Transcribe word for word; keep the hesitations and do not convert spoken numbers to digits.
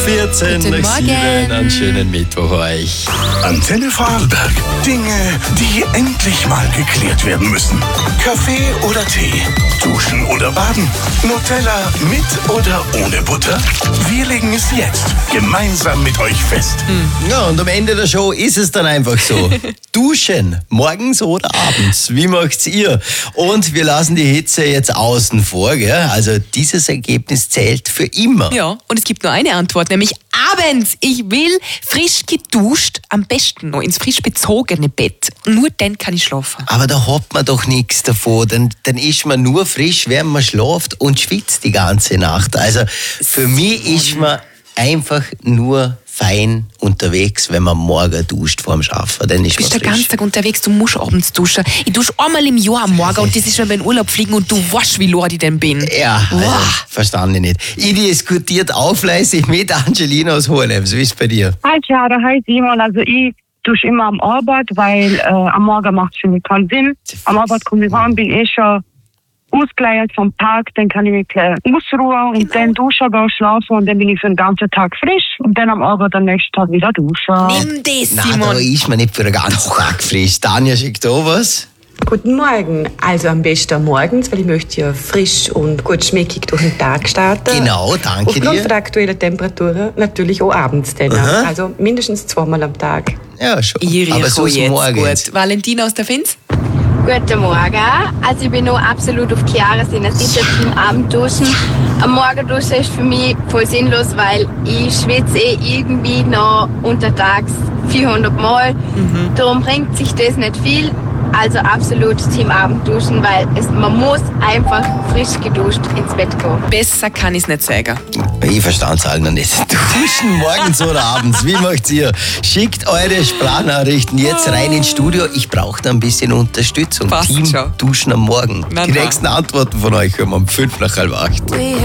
vierzehn Guten nach Morgen. sieben. Einen schönen Mittwoch euch. Antenne Vorarlberg. Dinge, die endlich mal geklärt werden müssen. Kaffee oder Tee? Duschen oder baden? Nutella mit oder ohne Butter? Wir legen es jetzt gemeinsam mit euch fest. Ja, und am Ende der Show ist es dann einfach so. Duschen, morgens oder abends. Wie macht's ihr? Und wir lassen die Hitze jetzt außen vor, gell? Also dieses Ergebnis zählt für immer. Ja, und es gibt nur eine Antwort, nämlich abends. Ich will frisch geduscht, am besten noch ins frisch bezogene Bett. Nur dann kann ich schlafen. Aber da hat man doch nichts davon. Dann, dann ist man nur frisch, während man schläft und schwitzt die ganze Nacht. Also für mich ist man einfach nur fein unterwegs, wenn man morgen duscht vor dem Schaffen. Dann ist Du bist man den ganzen frisch. Tag unterwegs, du musst abends duschen. Ich dusche einmal im Jahr am Morgen und das ist, wenn wir in Urlaub fliegen und du weißt, wie lord ich denn bin. Ja, also, Wow. verstand ich nicht. Ich diskutiert auch fleißig mit Angelina aus Hohenems. Wie ist bei dir? Hi Chiara, hi Simon. Also ich dusche immer am Arbeit, weil äh, am Morgen macht es für mich keinen Sinn. Am Arbeit komme ich heim, bin eh schon ausgeleiert vom Tag, dann kann ich mich äh, ausruhen und dann duschen, gehen schlafen und dann bin ich für den ganzen Tag frisch und dann am Abend am nächsten Tag wieder duschen. Nimm das, Nein, da Simon. ist man nicht für den ganzen Tag frisch. Tanja schickt da was. Guten Morgen. Also am besten morgens, weil ich möchte ja frisch und gut schmeckig durch den Tag starten. Genau, danke Aufgrund dir. von der aktuellen Temperatur natürlich auch abends dann. Aha. Also mindestens zweimal am Tag. Ja, schon. Ich Aber rieche so ist jetzt morgens. gut. Valentina aus der Finz? Guten Morgen. Also ich bin noch absolut auf Chiara Sinne sicher Team Abendduschen. Am Morgenduschen ist für mich voll sinnlos, weil ich schwitze eh irgendwie noch untertags vierhundert Mal. Mhm. Darum bringt sich das nicht viel. Also absolut Team Abendduschen, weil es, man muss einfach frisch geduscht ins Bett gehen. Besser kann ich es nicht sagen. Ich verstand es halt noch nicht. Duschen morgens oder abends. Wie macht's ihr? Schickt eure Sprachnachrichten jetzt rein ins Studio. Ich brauche da ein bisschen Unterstützung. Passt Team schon. Duschen am Morgen. Na, Die na. nächsten Antworten von euch kommen um fünf nach halb acht.